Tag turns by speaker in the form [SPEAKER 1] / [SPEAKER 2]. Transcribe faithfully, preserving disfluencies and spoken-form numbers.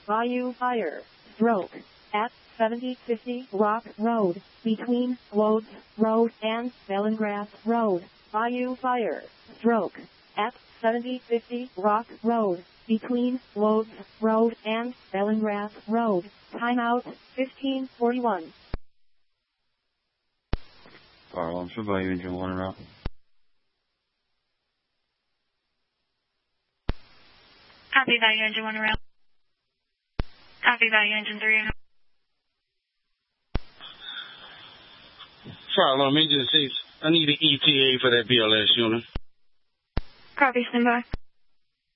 [SPEAKER 1] Bayou Fire, stroke, at seventy fifty Rock Road, between Lodes Road and Bellingrass Road. Bayou Fire, stroke, at seventy fifty Rock Road, between Lodes Road and Bellingrass Road. Timeout fifteen forty-one.
[SPEAKER 2] Fire alarm for Bayou Engine one route.
[SPEAKER 3] Copy, Bayou Engine one route. Copy, Bayou Engine three.
[SPEAKER 4] Fire alarm engine six. I need an E T A for that B L S unit.
[SPEAKER 3] Copy, stand by.